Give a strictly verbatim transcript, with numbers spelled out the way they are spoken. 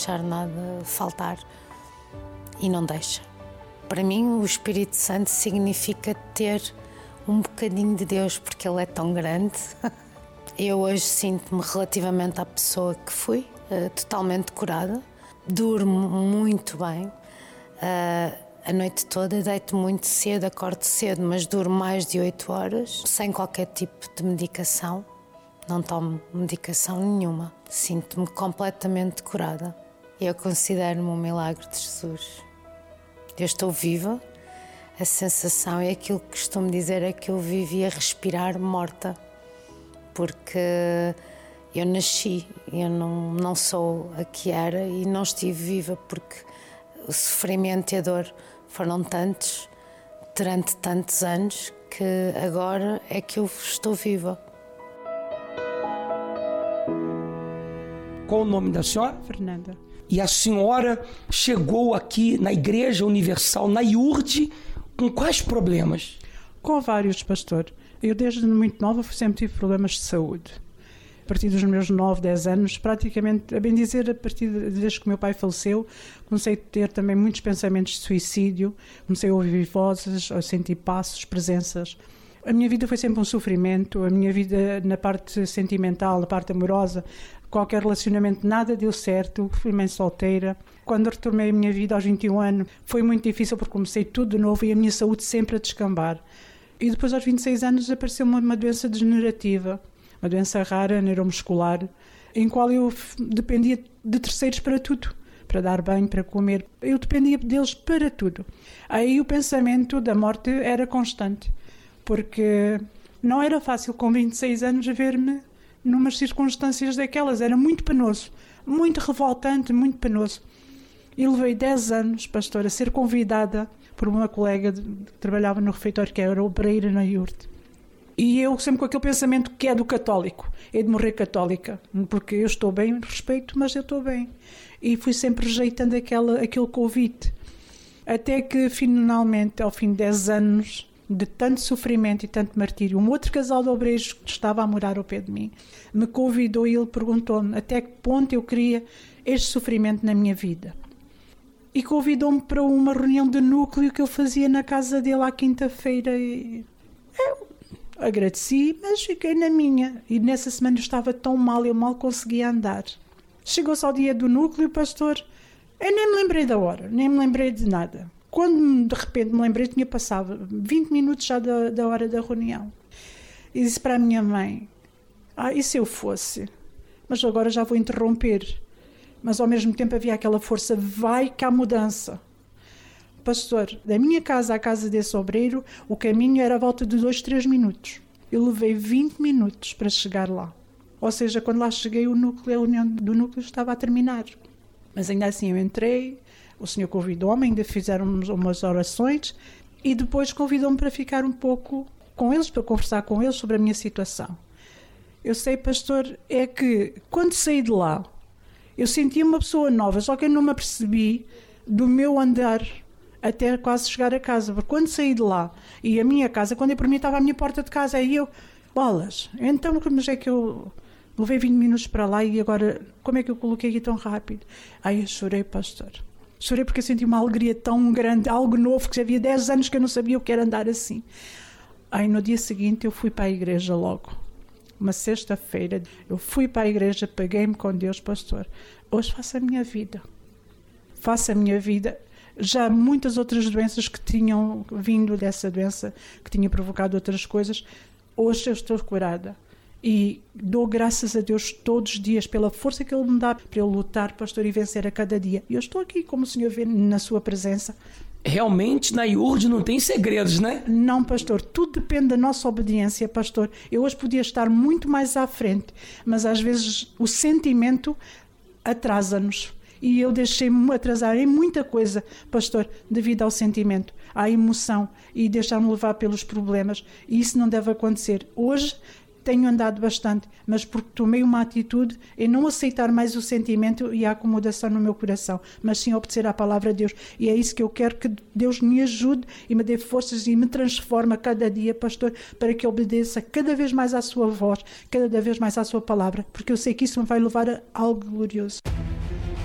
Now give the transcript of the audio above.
deixar nada faltar e não deixa. Para mim, o Espírito Santo significa ter um bocadinho de Deus, porque Ele é tão grande. Eu hoje sinto-me relativamente à pessoa que fui, totalmente curada. Durmo muito bem, a noite toda, deito muito cedo, acordo cedo, mas durmo mais de oito horas, sem qualquer tipo de medicação. Não tomo medicação nenhuma. Sinto-me completamente curada. Eu considero-me um milagre de Jesus. Eu estou viva. A sensação é aquilo que costumo dizer, é que eu vivia a respirar morta. Porque eu nasci, eu não, não sou a que era e não estive viva porque o sofrimento e a dor foram tantos, durante tantos anos, que agora é que eu estou viva. Qual o nome da senhora? Fernanda. E a senhora chegou aqui na Igreja Universal, na I U R D, com quais problemas? Com vários, pastor. Eu desde muito nova sempre tive problemas de saúde. A partir dos meus nove, dez anos, praticamente, a bem dizer, a partir de, desde que o meu pai faleceu, comecei a ter também muitos pensamentos de suicídio, comecei a ouvir vozes, a sentir passos, presenças. A minha vida foi sempre um sofrimento, a minha vida na parte sentimental, na parte amorosa, qualquer relacionamento, nada deu certo, fui mãe solteira. Quando retomei a minha vida aos vinte e um anos, foi muito difícil porque comecei tudo de novo e a minha saúde sempre a descambar. E depois aos vinte e seis anos apareceu uma, uma doença degenerativa, uma doença rara, neuromuscular, em qual eu dependia de terceiros para tudo, para dar banho, para comer. Eu dependia deles para tudo. Aí o pensamento da morte era constante, porque não era fácil com vinte e seis anos ver-me numas circunstâncias daquelas. Era muito penoso, muito revoltante, muito penoso. E levei dez anos, pastor, a ser convidada por uma colega de, que trabalhava no refeitório, que era obreira na I U R D. E eu sempre com aquele pensamento que é do católico, é de morrer católica, porque eu estou bem, respeito, mas eu estou bem. E fui sempre rejeitando aquela, aquele convite. Até que finalmente, ao fim de dez anos de tanto sofrimento e tanto martírio, um outro casal de obreiros que estava a morar ao pé de mim me convidou e ele perguntou-me até que ponto eu queria este sofrimento na minha vida. E convidou-me para uma reunião de núcleo que eu fazia na casa dele à quinta-feira. E eu agradeci, mas fiquei na minha. E nessa semana eu estava tão mal, eu mal conseguia andar. Chegou-se ao dia do núcleo, pastor, eu nem me lembrei da hora, nem me lembrei de nada. Quando de repente me lembrei, tinha passado vinte minutos já da, da hora da reunião. E disse para a minha mãe, ah, e se eu fosse? Mas agora já vou interromper. Mas ao mesmo tempo havia aquela força, vai que há mudança. Pastor, da minha casa à casa desse obreiro, o caminho era à volta de dois, três minutos. Eu levei vinte minutos para chegar lá. Ou seja, quando lá cheguei, o núcleo, a união do núcleo estava a terminar. Mas ainda assim eu entrei, o Senhor convidou-me, ainda fizeram umas orações e depois convidou-me para ficar um pouco com eles, para conversar com eles sobre a minha situação. Eu sei, pastor, é que quando saí de lá, eu sentia uma pessoa nova, só que eu não me apercebi do meu andar até quase chegar a casa. Porque quando saí de lá, e a minha casa, quando eu para mim estava à minha porta de casa, aí eu, bolas, então como é que eu levei vinte minutos para lá e agora, como é que eu coloquei aqui tão rápido? Aí eu chorei, pastor. Chorei porque eu senti uma alegria tão grande, algo novo, que já havia dez anos que eu não sabia o que era andar assim. Aí no dia seguinte eu fui para a igreja logo. Uma sexta-feira, eu fui para a igreja, peguei-me com Deus, pastor. Hoje faço a minha vida. Faço a minha vida. Já muitas outras doenças que tinham vindo dessa doença, que tinha provocado outras coisas, hoje eu estou curada. E dou graças a Deus todos os dias pela força que Ele me dá para eu lutar, pastor, e vencer a cada dia. E eu estou aqui, como o Senhor vê, na sua presença. Realmente na I U R D não tem segredos, né? Não, pastor, tudo depende da nossa obediência, pastor. Eu hoje podia estar muito mais à frente, mas às vezes o sentimento atrasa-nos. E eu deixei-me atrasar em muita coisa, pastor, devido ao sentimento, à emoção e deixar-me levar pelos problemas. E isso não deve acontecer. Hoje tenho andado bastante, mas porque tomei uma atitude em não aceitar mais o sentimento e a acomodação no meu coração, mas sim obedecer à palavra de Deus. E é isso que eu quero, que Deus me ajude e me dê forças e me transforme a cada dia, pastor, para que eu obedeça cada vez mais à sua voz, cada vez mais à sua palavra, porque eu sei que isso me vai levar a algo glorioso.